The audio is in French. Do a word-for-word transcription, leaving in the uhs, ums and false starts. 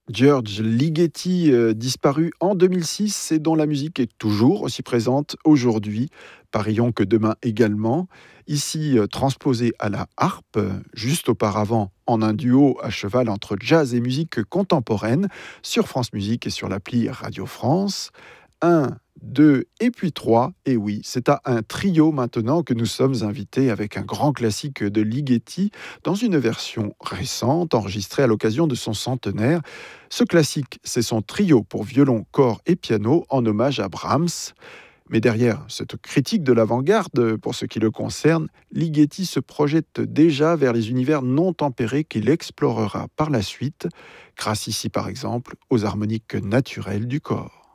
George Ligeti, euh, disparu en deux mille six et dont la musique est toujours aussi présente aujourd'hui, parions que demain également. Ici, euh, transposé à la harpe, euh, juste auparavant en un duo à cheval entre jazz et musique contemporaine, sur France Musique et sur l'appli Radio France. Un, deux et puis trois. Et oui, c'est à un trio maintenant que nous sommes invités avec un grand classique de Ligeti dans une version récente enregistrée à l'occasion de son centenaire. Ce classique, c'est son trio pour violon, corps et piano en hommage à Brahms. Mais derrière cette critique de l'avant-garde, pour ce qui le concerne, Ligeti se projette déjà vers les univers non tempérés qu'il explorera par la suite, grâce ici par exemple aux harmoniques naturelles du corps.